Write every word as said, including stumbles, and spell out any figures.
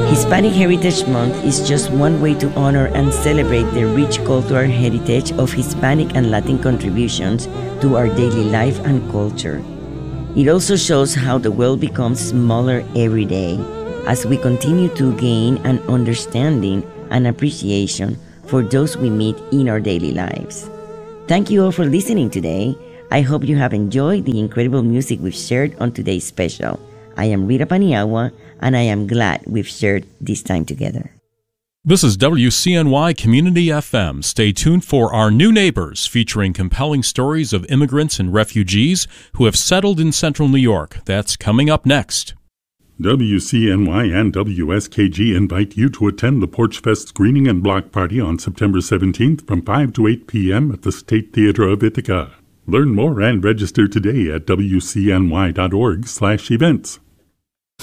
Hispanic Heritage Month is just one way to honor and celebrate the rich cultural heritage of Hispanic and Latin contributions to our daily life and culture. It also shows how the world becomes smaller every day as we continue to gain an understanding and appreciation for those we meet in our daily lives. Thank you all for listening today. I hope you have enjoyed the incredible music we've shared on today's special. I am Rita Paniagua, and I am glad we've shared this time together. This is W C N Y Community F M. Stay tuned for Our New Neighbors, featuring compelling stories of immigrants and refugees who have settled in Central New York. That's coming up next. W C N Y and W S K G invite you to attend the Porch Fest screening and block party on September seventeenth from five to eight p.m. at the State Theater of Ithaca. Learn more and register today at W C N Y dot org slash events.